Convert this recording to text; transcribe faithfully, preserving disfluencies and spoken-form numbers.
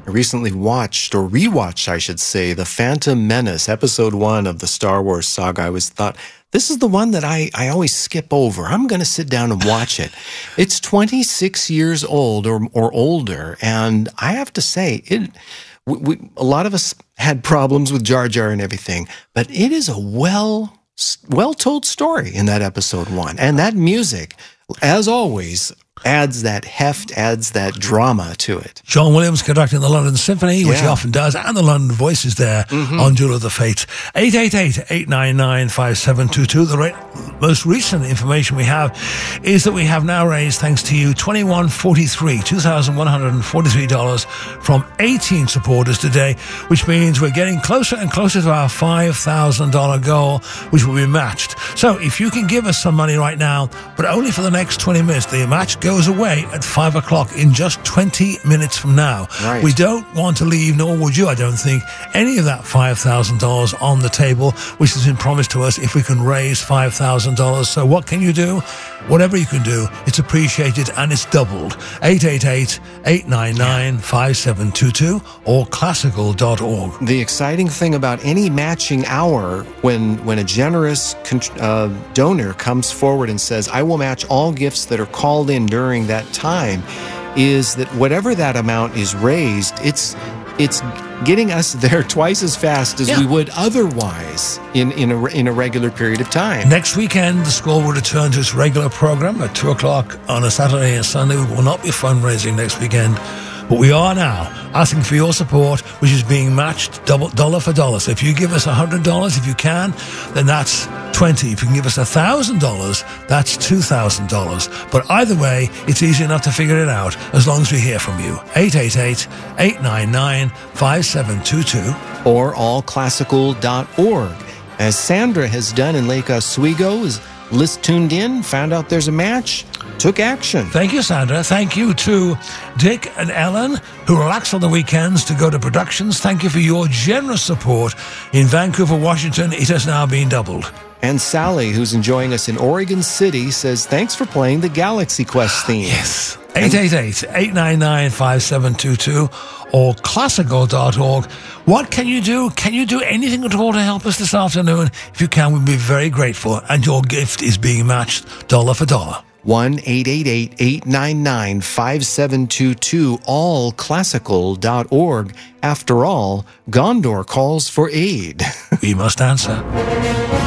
I recently watched, or rewatched, I should say, The Phantom Menace, episode one of the Star Wars saga. I was thought, this is the one that I, I always skip over. I'm going to sit down and watch it. It's twenty-six years old or, or older, and I have to say, it. We, we, a lot of us had problems with Jar Jar and everything, but it is a well, well-told story in that episode one. And that music, as always, adds that heft, adds that drama to it. John Williams conducting the London Symphony, which Yeah. he often does, and the London Voices there Mm-hmm. on Duel of the Fates. eight eight eight, eight nine nine, five seven two two. The ra- most recent information we have is that we have now raised, thanks to you, twenty-one forty-three, two thousand one hundred forty-three dollars from eighteen supporters today, which means we're getting closer and closer to our five thousand dollars goal, which will be matched. So if you can give us some money right now, but only for the next twenty minutes, the match goes away at five o'clock in just twenty minutes from now. Right. We don't want to leave, nor would you, I don't think, any of that five thousand dollars on the table, which has been promised to us if we can raise five thousand dollars. So what can you do? Whatever you can do, it's appreciated and it's doubled. eight eight eight, eight nine nine, five seven two two or classical dot org. The exciting thing about any matching hour, when when a generous con- uh, donor comes forward and says, I will match all gifts that are called in during that time, is that whatever that amount is raised, it's it's getting us there twice as fast as Yeah. we would otherwise in, in, a, in a regular period of time. Next weekend, the school will return to its regular program at two o'clock on a Saturday and Sunday. We will not be fundraising next weekend, but we are now asking for your support, which is being matched double, dollar for dollar. So if you give us one hundred dollars, if you can, then that's twenty. If you can give us one thousand dollars, that's two thousand dollars. But either way, it's easy enough to figure it out as long as we hear from you. eight eight eight, eight nine nine, five seven two two. Or all classical dot org. As Sandra has done in Lake Oswego, is Liz tuned in, found out there's a match, took action. Thank you, Sandra. Thank you to Dick and Ellen, who relax on the weekends to go to productions. Thank you for your generous support. In Vancouver, Washington, it has now been doubled. And Sally, who's enjoying us in Oregon City, says, thanks for playing the Galaxy Quest theme. Yes. eight eight eight, eight nine nine, five seven two two or classical dot org. What can you do? Can you do anything at all to help us this afternoon? If you can, we'd be very grateful. And your gift is being matched dollar for dollar. one eight eight eight, eight nine nine, five seven two two, all classical dot org. After all, Gondor calls for aid. We must answer.